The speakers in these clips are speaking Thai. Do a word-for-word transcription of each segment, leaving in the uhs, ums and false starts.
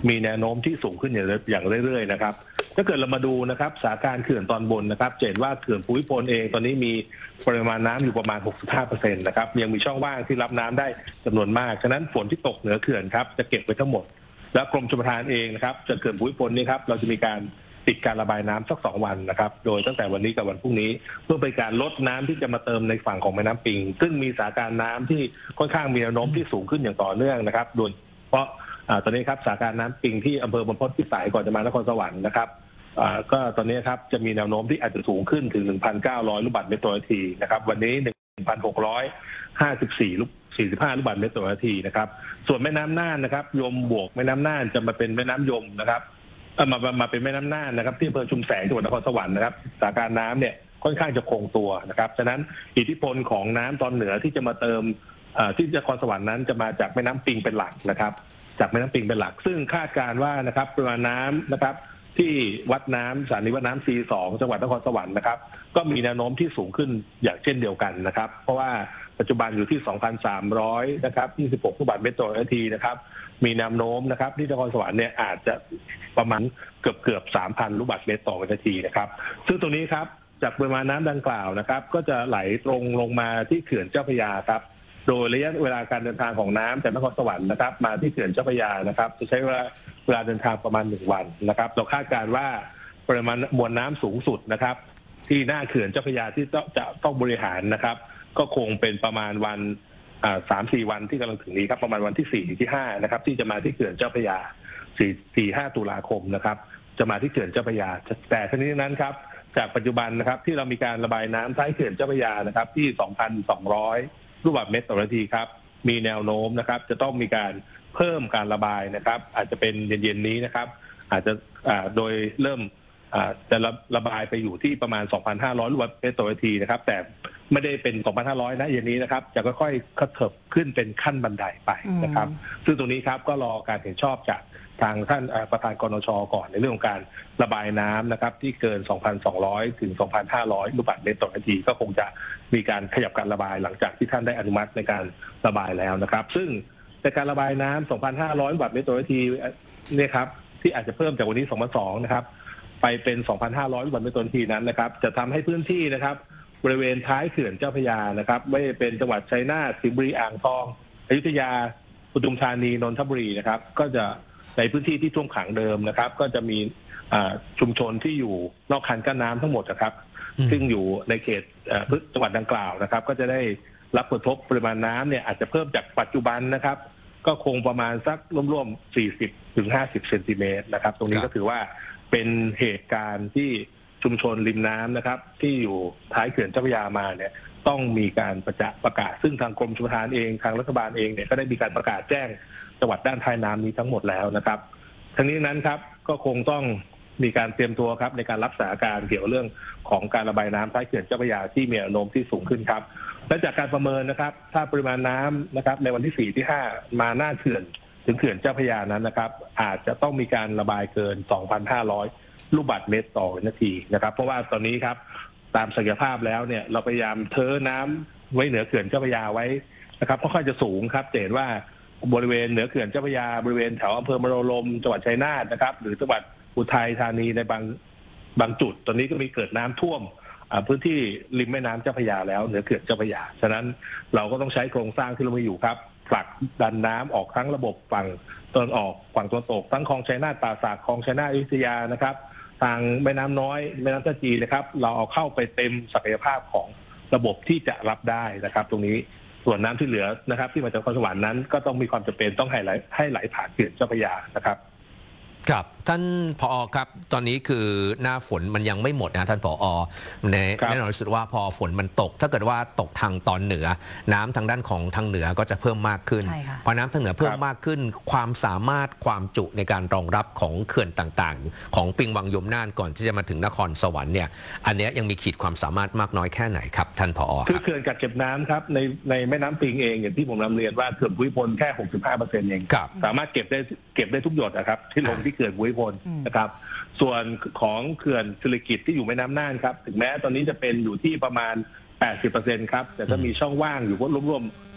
มีแนวโน้มที่สูงขึ้นอย่างเรื่อยๆนะครับถ้าเกิดเรามาดูนะครับสถานการณ์เขื่อนตอนบนนะครับจะเห็นว่าเขื่อนภูมิพลเองตอนนี้มีปริมาณน้ำอยู่ประมาณ หกสิบห้าเปอร์เซ็นต์ นะครับยังมีช่องว่างที่รับน้ำได้จำนวนมากฉะนั้นฝนที่ตกเหนือเขื่อนครับจะเก็บไว้ทั้งหมดและกรมชลประทานเองนะครับจากเขื่อนภูมิพลนี้ครับเราจะมีการปิดการระบายน้ำสักสองวันนะครับโดยตั้งแต่วันนี้กับวันพรุ่งนี้เพื่อเป็นการลดน้ำที่จะมาเติมในฝั่งของแม่น้ำปิงซึ่งมีสถานการณ์น้ำที่ค่อนข้างมีแนวโน้มที่สูงขึ้นอย่างต่อเนื่องนะครับโดยเฉพาะตอนนี้ครับสถานการณ์น้ำปิงที่อำเภอบรรพตพิสัยก่อนจะมานครสวรรค์นะครับก็ตอนนี้ครับจะมีแนวโน้มที่อาจจะสูงขึ้นถึง หนึ่งพันเก้าร้อย ลูกบาศก์เมตรต่อนาทีนะครับวันนี้ หนึ่งพันหกร้อยห้าสิบสี่ ลูกสี่สิบห้า ลูกบาศก์เมตรต่อนาทีนะครับส่วนแม่น้ำน่านนะครับยมบวกแม่น้ำน่านจะมาเป็นแม่น้ำยมนะครับมามาเป็นแม่น้ำน่านนะครับที่อำเภอชุมแสงจังหวัดนครสวรรค์นะครับสถานการณ์น้ำเนี่ยค่อนข้างจะคงตัวนะครับฉะนั้นอิทธิพลของน้ำตอนเหนือที่จะมาเติมที่นครสวรรค์นั้นจะมาจากแม่น้ำปิงเป็นหลักนะครับจากแม่น้ำปิงเป็นหลักซึ่งคาดการณ์ว่านะครับปริมาณน้ำนะครับที่วัดน้ำสถานีวัดน้ำ ซี สอง จังหวัดนครสวรรค์นะครับก็มีแนวโน้มที่สูงขึ้นอย่างเช่นเดียวกันนะครับเพราะว่าปัจจุบันอยู่ที่ สองพันสามร้อย นะครับยี่สิบหก ลูกบาศก์เมตรต่อนาทีนะครับมีแนวโน้มนะครับที่นครสวรรค์เนี่ยอาจจะประมาณเกือบเกือบ สามพัน ลูกบาศก์เมตรต่อนาทีนะครับซึ่งตรงนี้ครับจากปริมาณน้ำดังกล่าวนะครับก็จะไหลตรงลงมาที่เขื่อนเจ้าพระยาครับโดยระยะเวลาการเดินทางของน้ำจากนครสวรรค์นะครับมาที่เขื่อนเจ้าพระยานะครับจะใช้เวลาเวลาเดินทางประมาณหนึ่งวันนะครับเราคาดการณ์ว่าปริมาณมวลน้ำสูงสุดนะครับที่หน้าเขื่อนเจ้าพระยาที่จะต้องบริหารนะครับก็คงเป็นประมาณวันสามสี่วันที่กำลังถึงนี้ครับประมาณวันที่สี่ที่ห้านะครับที่จะมาที่เขื่อนเจ้าพระยาสี่ สี่ ห้าตุลาคมนะครับจะมาที่เขื่อนเจ้าพระยาแต่ทั้งนี้นั้นครับจากปัจจุบันนะครับที่เรามีการระบายน้ำท้ายเขื่อนเจ้าพระยานะครับที่ สองพันสองร้อย ลูกบาศก์เมตรต่อนาทีครับมีแนวโน้มนะครับจะต้องมีการเพิ่มการระบายนะครับอาจจะเป็นเย็นๆนี้นะครับอาจจะโดยเริ่มจะระบายไปอยู่ที่ประมาณ สองพันห้าร้อย ลูกบาศก์เมตรต่อนาทีนะครับแต่ไม่ได้เป็น สองพันห้าร้อย นะอย่างนี้นะครับจะค่อยๆกระเถิบขึ้นเป็นขั้นบันไดไปนะครับซึ่งตรงนี้ครับก็รอการเห็นชอบจากทางท่านประธานกนช.ก่อนในเรื่องของการระบายน้ำนะครับที่เกิน สองพันสองร้อย ถึง สองพันห้าร้อย ลูกบาศก์เมตรต่อนาทีก็คงจะมีการขยับการระบายหลังจากที่ท่านได้อนุมัติในการระบายแล้วนะครับซึ่งในการระบายน้ำ สองพันห้าร้อย ลูกบาศก์เมตรต่อนาทีเนี่ยครับที่อาจจะเพิ่มจากวันนี้ สองพันสอง นะครับไปเป็น สองพันห้าร้อย ลูกบาศก์เมตรต่อนาทีนั้นนะครับจะทำให้พื้นที่นะครับบริเวณท้ายเขื่อนเจ้าพระยานะครับไม่เป็นจังหวัดชัยนาทสิงห์บุรีอ่างทองอยุธยาปทุมธานีนนทบุรีนะครับก็จะในพื้นที่ที่ท่วมขังเดิมนะครับก็จะมีชุมชนที่อยู่นอกคันกั้นน้ำทั้งหมดนะครับซึ่งอยู่ในเขตจังหวัดดังกล่าวนะครับก็จะได้รับผลกระทบปริมาณน้ำเนี่ยอาจจะเพิ่มจากปัจจุบันนะครับก็คงประมาณสักร่วมๆ สี่สิบถึงห้าสิบ เซนติเมตรนะครับตรงนี้ก็ถือว่าเป็นเหตุการณ์ที่ชุมชนริมน้ำนะครับที่อยู่ท้ายเขื่อนเจ้าพระยามาเนี่ยต้องมีการประกาศประกาศซึ่งทางกรมชลประทานเองทางรัฐบาลเองเนี่ยก็ได้มีการประกาศแจ้งจังหวัดด้านท้ายน้ำนี้ทั้งหมดแล้วนะครับทั้งนี้นั้นครับก็คงต้องมีการเตรียมตัวครับในการรับสถานการณ์เกี่ยวเรื่องของการระบายน้ำท้ายเขื่อนเจ้าพระยาที่มีแนวโน้มที่สูงขึ้นครับและจากการประเมินนะครับถ้าปริมาณน้ำนะครับในวันที่สี่ที่ห้ามาหน้าเขื่อนถึงเขื่อนเจ้าพระยานั้นนะครับอาจจะต้องมีการระบายเกิน สองพันห้าร้อย ลูกบาศก์เมตรต่อนาทีนะครับเพราะว่าตอนนี้ครับตามศักยภาพแล้วเนี่ยเราพยายามเทน้ำไว้เหนือเขื่อนเจ้าพระยาไว้นะครับค่อนข้างจะสูงครับเห็นว่าบริเวณเหนือเขื่อนเจ้าพระยาบริเวณแถวอำเภอมโนรมจังหวัดชัยนาทนะครับหรือจังหวัดอุทัยธานีในบางบางจุดตอนนี้ก็มีเกิดน้ำท่วมพื้นที่ริมแม่น้ำเจ้าพระยาแล้วเหนือเขื่อนเจ้าพระยาฉะนั้นเราก็ต้องใช้โครงสร้างที่เรามีอยู่ครับผลักดันน้ำออกทั้งระบบฝั่งตะวันออกฝั่งตะวันตกทั้งคลองชัยนาทป่าสักคลองชัยนาทอยุธยานะครับทางแม่น้ำน้อยแม่น้ำท่าจีนนะครับเราเอาเข้าไปเต็มศักยภาพของระบบที่จะรับได้นะครับตรงนี้ส่วนน้ำที่เหลือนะครับที่มาจากนครสวรรค์นั้นก็ต้องมีความจำเป็นต้องให้ไหลให้ไหลผ่านเขื่อนเจ้าพระยานะครับครับท่านผอ.ครับตอนนี้คือหน้าฝนมันยังไม่หมดนะท่านผอ.ในแน่นอนสุดว่าพอฝนมันตกถ้าเกิดว่าตกทางตอนเหนือน้ำทางด้านของทางเหนือก็จะเพิ่มมากขึ้นพอน้ำทางเหนือเพิ่มมากขึ้นความสามารถความจุในการรองรับของเขื่อนต่างๆของปิงวังยมน่านก่อนที่จะมาถึงนครสวรรค์เนี่ยอันนี้ยังมีขีดความสามารถมากน้อยแค่ไหนครับท่านผอ. คือเขื่อนกักเก็บน้ำครับในในแม่น้ำปิงเองอย่างที่ผมนำเรียนว่าเขื่อนภูมิพลแค่ หกสิบห้าเปอร์เซ็นต์ เองสามารถเก็บได้เก็บได้ทุกหยดนะครับที่ลงที่เขื่อนภูมิพลนะครับส่วนของเขื่อนศิริกิติ์ที่อยู่แม่น้ำน่านครับถึงแม้ตอนนี้จะเป็นอยู่ที่ประมาณ แปดสิบเปอร์เซ็นต์ ครับแต่ถ้ามีช่องว่างอยู่ก็รวมๆ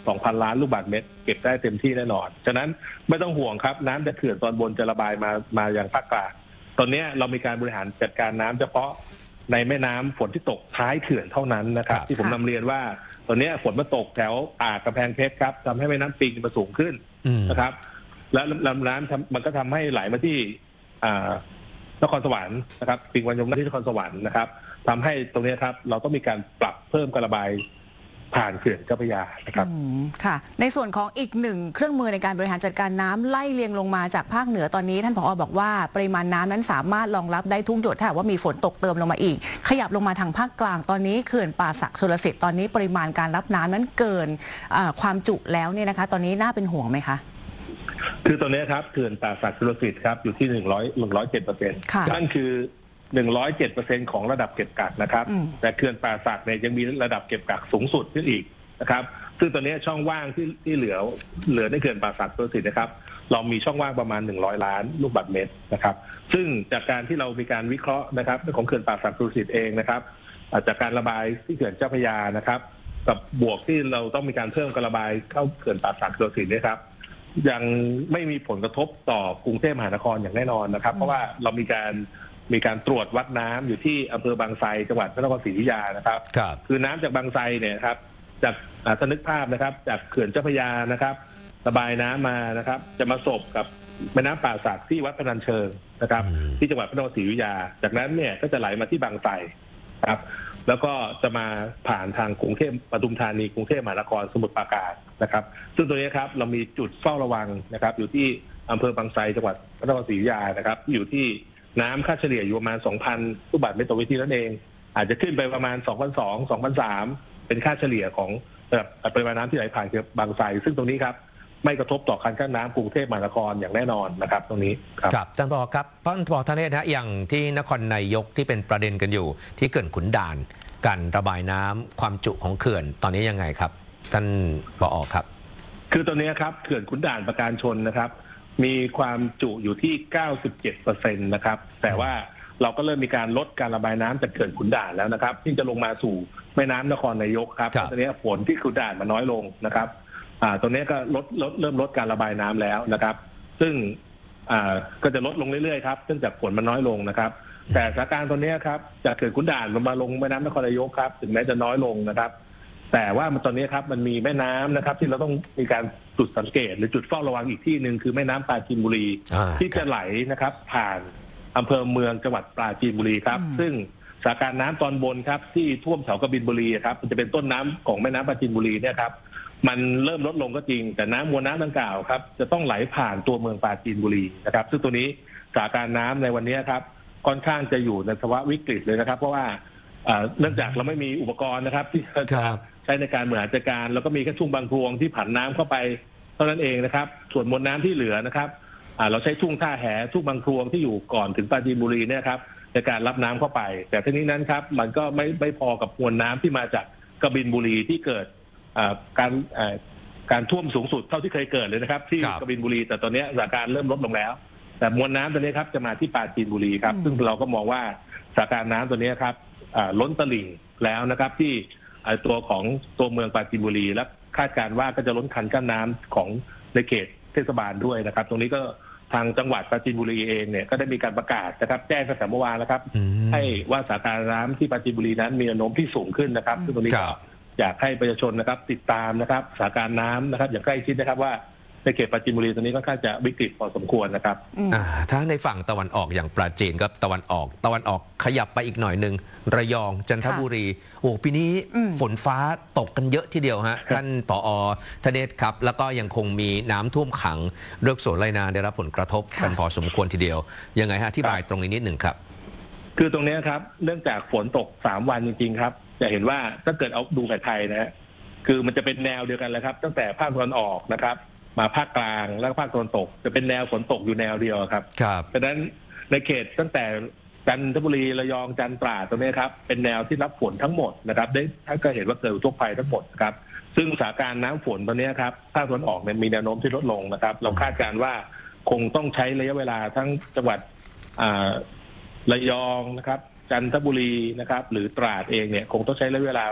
สองพัน ล้านลูกบาศก์เมตรเก็บได้เต็มที่แน่นอนฉะนั้นไม่ต้องห่วงครับน้ำจากเขื่อนตอนบนจะระบายมามาอย่างภาคกลางตอนนี้เรามีการบริหารจัดการน้ำเฉพาะในแม่น้ำฝนที่ตกท้ายเขื่อนเท่านั้นนะครับที่ผมนำเรียนว่าตอนนี้ฝนมาตกแถวอ่างกำแพงเพชรครับทำให้แม่น้ำปิงมันสูงขึ้นนะครับและลำน้ำมันก็ทำให้ไหลมาที่นครสวรรค์นะครับปิงวันยมที่นครสวรรค์นะครับทำให้ตรงนี้ครับเราต้องมีการปรับเพิ่มการระบายผ่านเขื่อนเจ้าพระยานะครับค่ะในส่วนของอีกหนึ่งเครื่องมือในการบริหารจัดการน้ำไล่เลียงลงมาจากภาคเหนือตอนนี้ท่านผอ.บอกว่าปริมาณน้ำนั้นสามารถรองรับได้ทุกหยดถ้าว่ามีฝนตกเติมลงมาอีกขยับลงมาทางภาคกลางตอนนี้เขื่อนป่าสักชลสิทธิ์ตอนนี้ปริมาณการรับน้ำนั้นเกินความจุแล้วเนี่ยนะคะตอนนี้น่าเป็นห่วงไหมคะคือตอนนี้ครับเขื่อนป่าสักชลสิทธิ์ครับอยู่ที่หนึ่งร้อยหนึ่งร้อยเจ็ดเปอร์เซ็นต์นั่นคือหนึ่งร้อยเจ็ดเปอร์เซ็นต์ของระดับเก็บกักนะครับแต่เขื่อนป่าสักเนี่ยยังมีระดับเก็บกักสูงสุดขึ้นอีกนะครับซึ่งตอนนี้ช่องว่างที่ที่เหลือเหลือในเขื่อนป่าสักชลสิทธิ์นะครับเรามีช่องว่างประมาณหนึ่งร้อยล้านลูกบาศก์เมตรนะครับซึ่งจากการที่เรามีการวิเคราะห์นะครับของเขื่อนป่าสักชลสิทธิ์เองนะครับจากการระบายที่เขื่อนเจ้าพระยานะครับกับบวกที่เราต้องมีการเพิ่มการระบายเข้าเขื่อนป่าสักชลสิทธิ์นะครับยังไม่มีผลกระทบต่อกรุงเทพมหานครอย่างแน่นอนนะครับเพราะว่าเรามีการมีการตรวจวัดน้ำอยู่ที่อำเภอบางไทรจังหวัดพระนครศรีอยุธยานะครับคือน้ำจากบางไทรเนี่ยครับจากสนึกภาพนะครับจากเขื่อนเจ้าพระยานะครับระบายน้ำมานะครับจะมาสบกับแม่น้ำป่าสักที่วัดพนัญเชิงนะครับที่จังหวัดพระนครศรีอยุธยาจากนั้นเนี่ยก็จะไหลมาที่บางไทรครับแล้วก็จะมาผ่านทางกรุงเทพปทุมธานีกรุงเทพมหานครสมุทรปราการนะครับซึ่งตัวนี้ครับเรามีจุดเฝ้าระวังนะครับอยู่ที่อำเภอบางไทรจังหวัดพระนครศรีอยุธยานะครับอยู่ที่น้ำค่าเฉลี่ยอยู่ประมาณ สองพัน ลูกบาศก์เมตรต่อวินาทีนั่นเองอาจจะขึ้นไปประมาณ สองพันสองร้อย สองพันสามร้อย เป็นค่าเฉลี่ยของปริมาณน้ำที่ไหลผ่านเขื่อนบางไทรซึ่งตรงนี้ครับไม่กระทบต่อการกั้นน้ำกรุงเทพมหานครอย่างแน่นอนนะครับตรงนี้ครับครับท่านผอ.ครับท่านผอ.ท่านเนตรนะอย่างที่นครนายกที่เป็นประเด็นกันอยู่ที่เขื่อนขุนด่านการระบายน้ำความจุของเขื่อนตอนนี้ยังไงครับท่านผอ.ครับคือตอนนี้ครับเขื่อนขุนด่านประการชนนะครับมีความจุอยู่ที่ เก้าสิบเจ็ดเปอร์เซ็นต์ นะครับแต่ว่าเราก็เริ่มมีการลดการระบายน้ำจากเขื่อนขุนด่านแล้วนะครับที่จะลงมาสู่แม่น้ำนครนายกครับตอนนี้ฝนที่ขุนด่านมันน้อยลงนะครับอ่าตอนนี้ก็ลดลดเริ่มลดการระบายน้ำแล้วนะครับซึ่งอ่าก็จะลดลงเรื่อยๆครับเนื่องจากฝนมันน้อยลงนะครับแต่สถานการณ์ตอนนี้ครับจากเขื่อนขุนด่านลงมาลงแม่น้ำนครนายกครับถึงแม้จะน้อยลงนะครับแต่ว่ามันตอนนี้ครับมันมีแม่น้ำนะครับที่เราต้องมีการจุดสังเกตหรือจุดเฝ้าระวังอีกที่หนึ่งคือแม่น้ำปราจีนบุรีที่จะไหลนะครับผ่านอำเภอเมืองจังหวัดปราจีนบุรีครับซึ่งสถานการณ์น้ำตอนบนครับที่ท่วมแถวกบินบุรีครับมันจะเป็นต้นน้ำของแม่น้ำปราจีนบุรีเนี่ยครับมันเริ่มลดลงก็จริงแต่น้ำมวลน้ำดังกล่าวครับจะต้องไหลผ่านตัวเมืองปราจีนบุรีนะครับซึ่งตัวนี้สถานการณ์น้ำในวันนี้ครับค่อนข้างจะอยู่ในภาวะวิกฤตเลยนะครับเพราะว่าเนื่องจากเราไม่มีอุปกรณ์นะครับที่จะใช้ในการบริหารจัดการแล้วก็มีแค่ช่วงบางพวงที่ผันน้ำเข้าไปเท่านั้นเองนะครับส่วนมวลน้ำที่เหลือนะครับเราใช้ทุ่งท่าแหทุ่งบางพวงที่อยู่ก่อนถึงปราจีนบุรีเนี่ยครับในการรับน้ำเข้าไปแต่ทั้งนี้นั้นครับมันก็ไม่ไม่พอกับมวลน้ำที่มาจากกบินบุรีที่เกิดการการท่วมสูงสุดเท่าที่เคยเกิดเลยนะครับที่กบินบุรีแต่ตอนนี้สถานการณ์เริ่มลดลงแล้วแต่มวลน้ำตัวนี้ครับจะมาที่ปราจีนบุรีครับซึ่งเราก็มองว่าสถานการณ์น้ำตัวนี้ครับล้นตลิ่งแล้วนะครับที่ตัวของตัวเมืองปราจีนบุรีและคาดการณ์ว่าก็จะล้นคันกั้นน้ำของในเขตเทศบาลด้วยนะครับตรงนี้ก็ทางจังหวัดปราจีนบุรีเองเนี่ยก็ได้มีการประกาศนะครับแจ้งตั้งแต่เมื่อวานแล้วครับให้ว่าสถานการณ์น้ำที่ปราจีนบุรีนั้นมีแนวโน้มที่สูงขึ้นนะครับซึ่งตรงนี้ก็อยากให้ประชาชนนะครับติดตามนะครับสถานการณ์น้ำนะครับอย่างใกล้ชิดนะครับว่าในเขตปราจีนบุรีตอนนี้ก็ค่อนข้างจะวิกฤตพอสมควรนะครับถ้าในฝั่งตะวันออกอย่างปราจีนก็ตะวันออกตะวันออกขยับไปอีกหน่อยหนึ่งระยองจันทบุรีโอ้ปีนี้ฝนฟ้าตกกันเยอะทีเดียวฮะท่านผอ.ธเนศครับแล้วก็ยังคงมีน้ำท่วมขังเรือกสวนไรนาได้รับผลกระทบกันพอสมควรทีเดียวยังไงฮะอธิบายตรงนี้นิดหนึ่งครับคือตรงนี้ครับเนื่องจากฝนตกสามวันจริงๆครับจะเห็นว่าถ้าเกิดเอาดูแผนไทยนะฮะคือมันจะเป็นแนวเดียวกันเลยครับตั้งแต่ภาคตะวันออกนะครับมาภาคกลางแล้วก็ภาคตะวันตกจะเป็นแนวฝนตกอยู่แนวเดียวครับครับเพราะฉะนั้นในเขตตั้งแต่จันทบุรีระยองจันทร์ตราดตรงนี้ครับเป็นแนวที่รับฝนทั้งหมดนะครับได้ถ้าก็เห็นว่าเกิดอุทกภัยทั้งหมดครับซึ่งสถานการณ์น้ำฝนตอนนี้ครับภาคตะวันออกเนี่ยมีแนวโน้มที่ลดลงนะครับเราคาดการณ์ว่าคงต้องใช้ระยะเวลาทั้งจังหวัดระยองนะครับจันทบุรีนะครับหรือตราดเองเนี่ยคงต้องใช้ระยะเวลา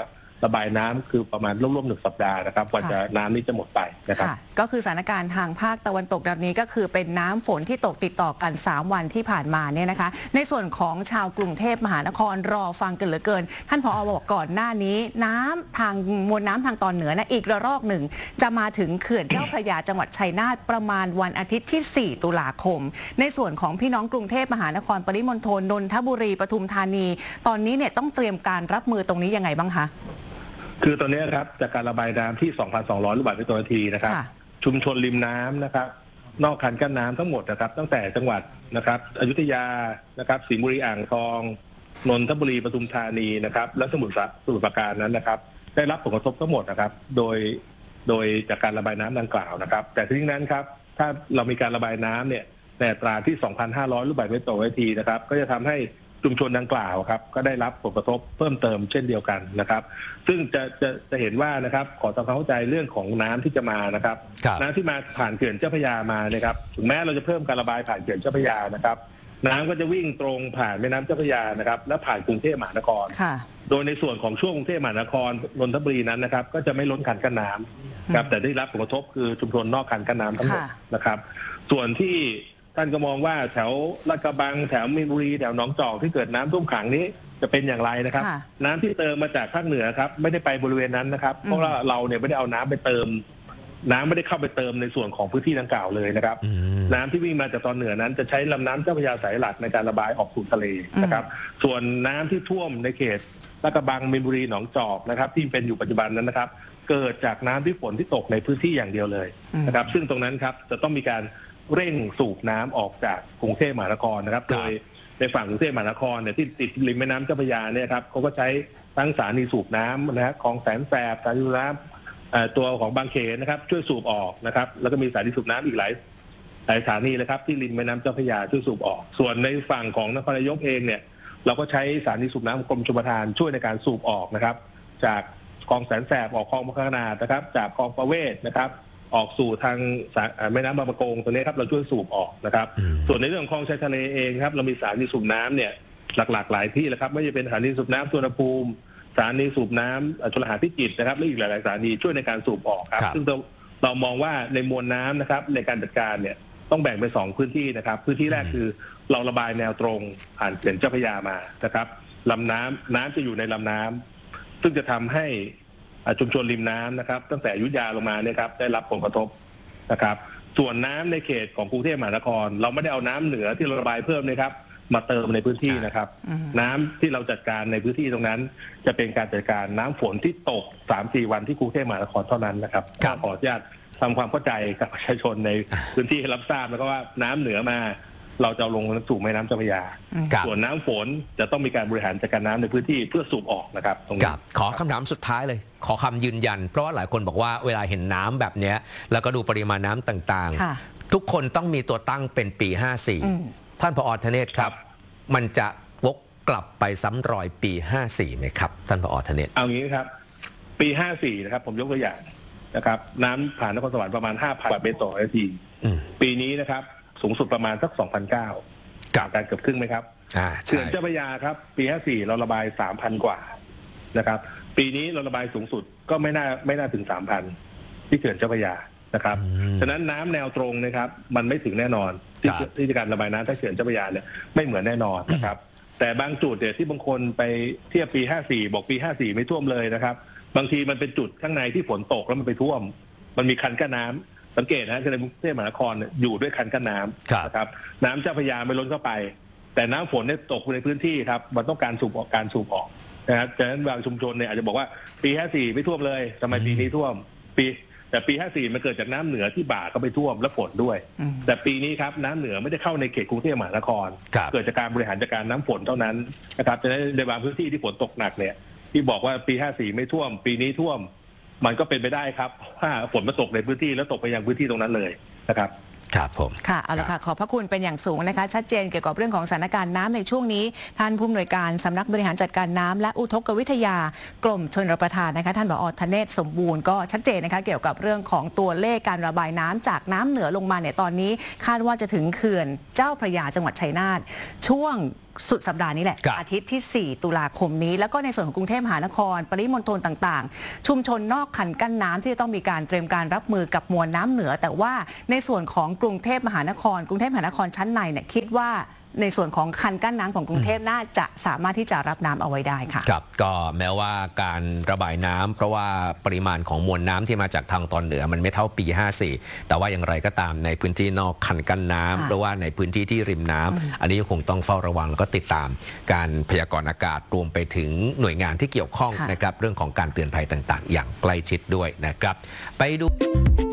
ระบายน้ำคือประมาณร่วมๆหนึ่งสัปดาห์นะครับกว่าจะน้ำนี้จะหมดไปนะครับก็คือสถานการณ์ทางภาคตะวันตกแบบนี้ก็คือเป็นน้ำฝนที่ตกติดต่อกันสามวันที่ผ่านมาเนี่ยนะคะในส่วนของชาวกรุงเทพมหานครรอฟังกันเหลือเกินท่านผอ.บอกก่อนหน้านี้น้ำทางมวลน้ำทางตอนเหนือนะอีกระลอกหนึ่งจะมาถึงเขื่อนเจ้าพระยาจังหวัดชัยนาทประมาณวันอาทิตย์ที่สี่ตุลาคมในส่วนของพี่น้องกรุงเทพมหานครปริมณฑลนนทบุรีปทุมธานีตอนนี้เนี่ยต้องเตรียมการรับมือตรงนี้ยังไงบ้างคะคือตอนนี้ครับจากการระบายน้ำที่ สองพันสองร้อย ลูกบาศก์เมตรต่อนาทีนะครับชุมชนริมน้ำนะครับนอกคันกั้นน้ำทั้งหมดนะครับตั้งแต่จังหวัดนะครับอยุธยานะครับสิงห์บุรีอ่างทองนนทบุรีปทุมธานีนะครับและสมุทรสมุทรปราการนั้นนะครับได้รับผลกระทบทั้งหมดนะครับโดยโดยจากการระบายน้ำดังกล่าวนะครับแต่ทั้งนั้นครับถ้าเรามีการระบายน้ำเนี่ยในอัตราที่ สองพันห้าร้อย ลูกบาศก์เมตรต่อนาทีนะครับก็จะทำให้ชุมชนดังกล่าวครับก็ได้รับผลกระทบเพิ่มเติมเช่นเดียวกันนะครับซึ่งจะจะจะเห็นว่านะครับขอทำความเข้าใจเรื่องของน้ำที่จะมานะครับน้ำที่มาผ่านเขื่อนเจ้าพระยามานะครับถึงแม้เราจะเพิ่มการระบายผ่านเขื่อนเจ้าพระยานะครับน้ำก็จะวิ่งตรงผ่านแม่น้ำเจ้าพระยานะครับและผ่านกรุงเทพมหานครโดยในส่วนของช่วงกรุงเทพมหานครนนทบุรีนั้นนะครับก็จะไม่ล้นคันกั้นน้ำครับแต่ได้รับผลกระทบคือชุมชนนอกคันกั้นน้ำทั้งหมดนะครับส่วนที่ท่านก็มองว่าแถวลาดกระบังแถวมีนบุรีแถวหนองจอกที่เกิดน้ำท่วมขังนี้จะเป็นอย่างไรนะครับน้ำที่เติมมาจากภาคเหนือครับไม่ได้ไปบริเวณนั้นนะครับเพราะว่าเราเนี่ยไม่ได้เอาน้ำไปเติมน้ำไม่ได้เข้าไปเติมในส่วนของพื้นที่ดังกล่าวเลยนะครับน้ำที่วิ่งมาจากตอนเหนือนั้นจะใช้ลำน้ำเจ้าพระยาสายหลักในการระบายออกสู่ทะเลนะครับส่วนน้ำที่ท่วมในเขตลาดกระบังมีนบุรีหนองจอกนะครับที่เป็นอยู่ปัจจุบันนั้นนะครับเกิดจากน้ำที่ฝนที่ตกในพื้นที่อย่างเดียวเลยนะครับซึ่งตรงนั้นครับจะต้องมีการเร่งสูบน้ำออกจากกรุงเทพมหานครนะครับโดยในฝั่งกรุงเทพมหานครเนี่ยที่ติดริมแม่น้ำเจ้าพระยาเนี่ยครับเขาก็ใช้ทั้งสถานีสูบน้ำนะฮะของแสนแสบสถานีสูบน้ำตัวของบางเขนนะครับช่วยสูบออกนะครับแล้วก็มีสถานีสูบน้ำอีกหลายหลายสถานีเลยครับที่ริมแม่น้ำเจ้าพระยาช่วยสูบออกส่วนในฝั่งของนครนายกเองเนี่ยเราก็ใช้สถานีสูบน้ำกรมชลประทานช่วยในการสูบออกนะครับจากคลองแสนแสบออกคลองมะขนาดนะครับจากคลองประเวศนะครับออกสู่ทางแม่น้ำบางประกงตัวนี้ครับเราช่วยสูบออกนะครับส่วนในเรื่องของคลองชายทะเลเองครับเรามีสถานีสูบน้ำเนี่ยหลักๆหลายที่แล้วครับไม่ว่าจะเป็นสถานีสูบน้ำสุวรรณภูมิสถานีสูบน้ำชลหาพิจิตรนะครับและอีกหลายๆสถานีช่วยในการสูบออกครับซึ่งเราเรามองว่าในมวลน้ำนะครับในการจัดการเนี่ยต้องแบ่งเป็นสองพื้นที่นะครับพื้นที่แรกคือเราระบายแนวตรงผ่านเขื่อนเจ้าพระยามานะครับลำน้ำน้ำจะอยู่ในลำน้ำซึ่งจะทำให้ชุมชนริมน้ำนะครับตั้งแต่อยุธยาลงมาเนี่ยครับได้รับผลกระทบนะครับส่วนน้ำในเขตของกรุงเทพมหานครเราไม่ได้เอาน้ำเหนือที่เราระบายเพิ่มนะครับมาเติมในพื้นที่นะครับน้ำที่เราจัดการในพื้นที่ตรงนั้นจะเป็นการจัดการน้ำฝนที่ตก สามสี่ วันที่กรุงเทพมหานครเท่านั้นนะครับขออนุญาตทำความเข้าใจกับประชาชนในพื้นที่ให้รับทราบแล้วก็ว่าน้ำเหนือมาเราจะลงสู่แม่น้ำเจ้าพระยาส่วนน้ำฝนจะต้องมีการบริหารจัดการน้ำในพื้นที่เพื่อสูบออกนะครับตรงนี้ขอคำถามสุดท้ายเลยขอคำยืนยันเพราะว่าหลายคนบอกว่าเวลาเห็นน้ำแบบนี้แล้วก็ดูปริมาณน้ำต่างๆทุกคนต้องมีตัวตั้งเป็นปีห้าสี่ท่านผอ.ธเนศครับมันจะวกกลับไปซ้ำรอยปีห้าสี่ไหมครับท่านผอ.ธเนศเอางี้ครับปีห้าสี่นะครับผมยกตัวอย่างนะครับน้ำผ่านนครสวรรค์ประมาณ ห้าพัน เมตรต่อนาทีปีนี้นะครับสูงสุดประมาณสัก สองพันเก้าร้อย กับการเกือบครึ่งไหมครับเขื่อนเจ้าพระยาครับปีห้าสี่เราระบาย สามพัน กว่านะครับปีนี้เราระบายสูงสุดก็ไม่น่าไม่น่าถึง สามพัน ที่เขื่อนเจ้าพระยานะครับฉะนั้นน้ำแนวตรงนะครับมันไม่ถึงแน่นอนที่ที่การระบายน้ำถ้าเขื่อนเจ้าพระยาเนี่ยไม่เหมือนแน่นอนนะครับแต่บางจุดเนี่ยที่บางคนไปเทียบปีห้าสี่บอกปีห้าสี่ไม่ท่วมเลยนะครับบางทีมันเป็นจุดข้างในที่ฝนตกแล้วมันไปท่วมมันมีคันกั้นน้ำสังเกตนะในกรุงเทพมหานครอยู่ด้วยคันกั้นน้ำนะครับน้ำเจ้าพระยาไม่ล้นเข้าไปแต่น้ำฝนเนี่ยตกในพื้นที่ครับมันต้องการสูบออกการสูบออกนะครับฉะนั้นบางชุมชนเนี่ยอาจจะบอกว่าปีห้าสี่ไม่ท่วมเลยทำไมปีนี้ท่วมปีแต่ปีห้าสี่มันเกิดจากน้ำเหนือที่บ่าก็ไปท่วมและฝนด้วยแต่ปีนี้ครับน้ำเหนือไม่ได้เข้าในเขตกรุงเทพมหานครเกิดจากการบริหารจัดการน้ำฝนเท่านั้นนะครับฉะนั้นในบางพื้นที่ที่ฝนตกหนักเนี่ยที่บอกว่าปีห้าสี่ไม่ท่วมปีนี้ท่วมมันก็เป็นไปได้ครับถ้าฝนมาตกในพื้นที่แล้วตกไปยังพื้นที่ตรงนั้นเลยนะครับครับผมค่ะเอาละค่ะขอบพระคุณเป็นอย่างสูงนะคะชัดเจนเกี่ยวกับเรื่องของสถานการณ์น้ำในช่วงนี้ท่านผู้อำนวยการสำนักบริหารจัดการน้ำและอุทกวิทยากรมชลประทานนะคะท่านผอ.ธเนศสมบูรณ์ก็ชัดเจนนะคะเกี่ยวกับเรื่องของตัวเลขการระบายน้ำจากน้ำเหนือลงมาเนี่ยตอนนี้คาดว่าจะถึงเขื่อนเจ้าพระยาจังหวัดชัยนาทช่วงสุดสัปดาห์นี้แหละอาทิตย์ที่สี่ตุลาคมนี้แล้วก็ในส่วนของกรุงเทพมหานครปริมณฑลต่างๆชุมชนนอกคันกั้นน้ำที่จะต้องมีการเตรียมการรับมือกับมวลน้ำเหนือแต่ว่าในส่วนของกรุงเทพมหานครกรุงเทพมหานครชั้นในเนี่ยคิดว่าในส่วนของคันกั้นน้ำของกรุงเทพน่าจะสามารถที่จะรับน้ำเอาไว้ได้ค่ะครับก็แม้ว่าการระบายน้ำเพราะว่าปริมาณของมวลน้ำที่มาจากทางตอนเหนือมันไม่เท่าปีห้าสี่แต่ว่าอย่างไรก็ตามในพื้นที่นอกคันกั้นน้ำหรือว่าในพื้นที่ที่ริมน้ำอันนี้คงต้องเฝ้าระวังแล้วก็ติดตามการพยากรณ์อากาศรวมไปถึงหน่วยงานที่เกี่ยวข้องนะครับเรื่องของการเตือนภัยต่างๆ อย่างใกล้ชิดด้วยนะครับไปดู